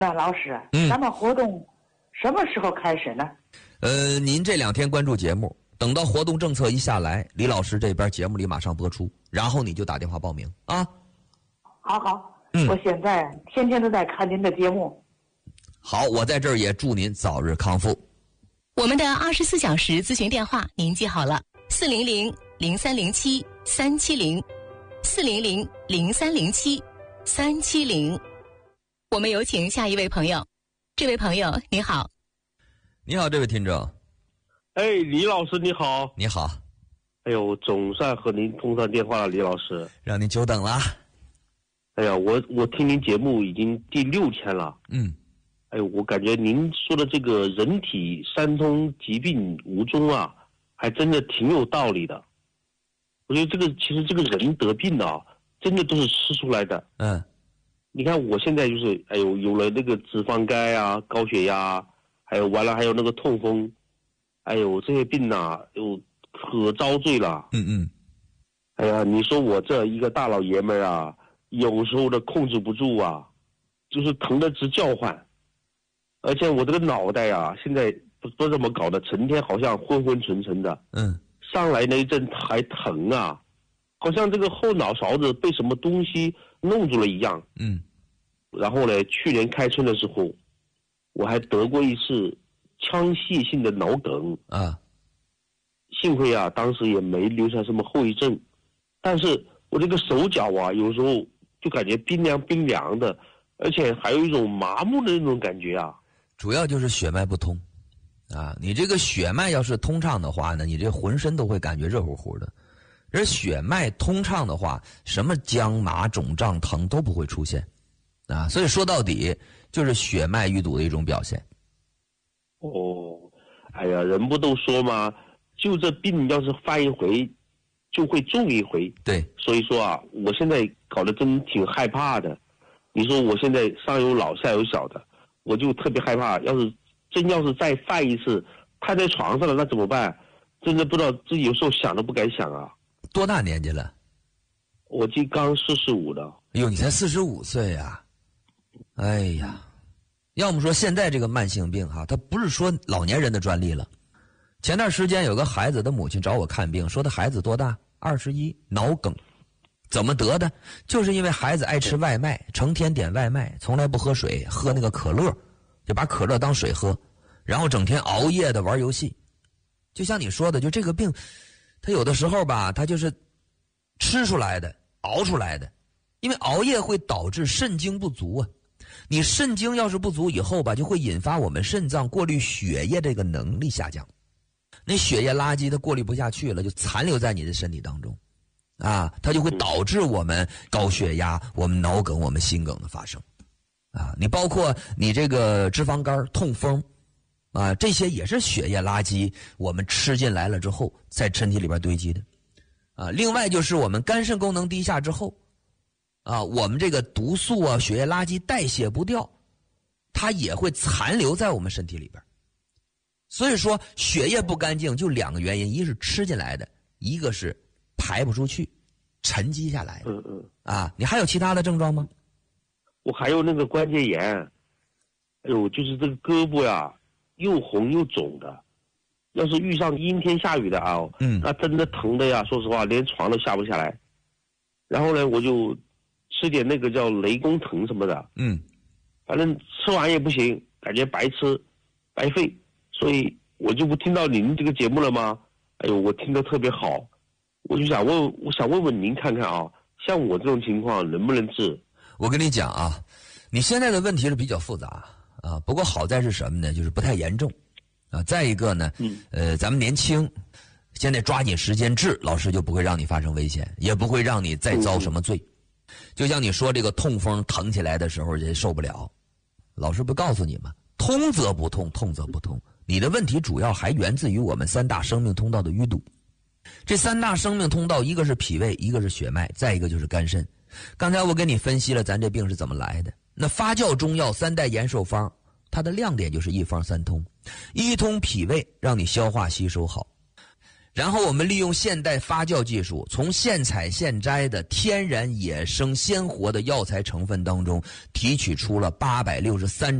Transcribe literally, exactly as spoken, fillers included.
那老师， 嗯， 咱们活动什么时候开始呢？ 呃，您这两天关注节目，等到活动政策一下来，李老师这边节目里马上播出，然后你就打电话报名啊。 好好， 嗯， 我现在天天都在看您的节目。 好，我在这儿也祝您早日康复。 我们的二十四小时咨询电话您记好了：四零零零三零七三七零，四零零零三零七三七零。我们有请下一位朋友。这位朋友你好。 你好，这位听众。 哎，李老师你好。 你好。 哎呦，总算和您通上电话了，李老师。 让您久等了。 哎呀，我我听您节目已经第六天了。 嗯。 哎呦，我感觉您说的这个人体三通疾病无踪啊，还真的挺有道理的。我觉得这个其实这个人得病啊，真的都是吃出来的。 嗯。 你看我现在就是，哎呦，有了那个脂肪肝啊、高血压，还有完了还有那个痛风，哎呦，这些病呐、啊，又可遭罪了。 嗯嗯。 哎呀，你说我这一个大老爷们儿啊，有时候的控制不住啊，就是疼得直叫唤，而且我这个脑袋啊，现在不不怎么搞的，成天好像昏昏沉沉的。 嗯。 上来那一阵还疼啊，好像这个后脑勺子被什么东西弄住了一样。 嗯。 然后呢，去年开春的时候，我还得过一次腔隙性的脑梗啊。 幸亏啊，当时也没留下什么后遗症，但是我这个手脚啊，有时候就感觉冰凉冰凉的，而且还有一种麻木的那种感觉啊。 主要就是血脉不通，啊，你这个血脉要是通畅的话呢，你这浑身都会感觉热乎乎的。而血脉通畅的话，什么僵麻肿胀疼都不会出现，啊，所以说到底就是血脉淤堵的一种表现。 哦，哎呀，人不都说吗？就这病要是犯一回，就会中一回。 对， 所以说啊，我现在搞得真挺害怕的。你说我现在上有老下有小的，我就特别害怕，要是真要是再犯一次，瘫在床上了，那怎么办？真的不知道，自己有时候想都不敢想啊。 多大年纪了？ 我今刚四十五的。 哎呦，你才四十五岁呀！哎呀，要么说现在这个慢性病哈，它不是说老年人的专利了。前段时间有个孩子的母亲找我看病，说他孩子多大？二十一，脑梗。怎么得的？就是因为孩子爱吃外卖，成天点外卖，从来不喝水，喝那个可乐，就把可乐当水喝，然后整天熬夜的玩游戏。就像你说的，就这个病，他有的时候吧，他就是吃出来的，熬出来的。因为熬夜会导致肾精不足啊，你肾精要是不足以后吧，就会引发我们肾脏过滤血液这个能力下降。那血液垃圾它过滤不下去了，就残留在你的身体当中，啊，它就会导致我们高血压、我们脑梗、我们心梗的发生，啊，你包括你这个脂肪肝、痛风，啊，这些也是血液垃圾，我们吃进来了之后，在身体里边堆积的，啊，另外就是我们肝肾功能低下之后，啊，我们这个毒素啊、血液垃圾代谢不掉，它也会残留在我们身体里边。所以说血液不干净就两个原因，一是吃进来的，一个是排不出去，沉积下来的。 嗯嗯。 啊，你还有其他的症状吗？ 我还有那个关节炎，哎呦，就是这个胳膊呀，又红又肿的。要是遇上阴天下雨的啊， 嗯， 那真的疼的呀，说实话，连床都下不下来。然后呢，我就吃点那个叫雷公藤什么的， 嗯， 反正吃完也不行，感觉白吃白费。所以我就不听到您这个节目了吗？哎呦，我听得特别好，我就想问，我想问问您看看啊，像我这种情况能不能治？ 我跟你讲啊，你现在的问题是比较复杂啊，不过好在是什么呢？就是不太严重啊。再一个呢， 嗯， 呃，咱们年轻，现在抓紧时间治，老师就不会让你发生危险，也不会让你再遭什么罪。嗯、就像你说这个痛风疼起来的时候也受不了，老师不告诉你吗？通则不痛，痛则不痛。你的问题主要还源自于我们三大生命通道的淤堵。这三大生命通道，一个是脾胃，一个是血脉，再一个就是肝肾。刚才我给你分析了咱这病是怎么来的。那发酵中药三代延寿方，它的亮点就是一方三通。一通脾胃，让你消化吸收好； 然后我们利用现代发酵技术，从现采现摘的天然野生鲜活的药材成分当中，提取出了八百六十三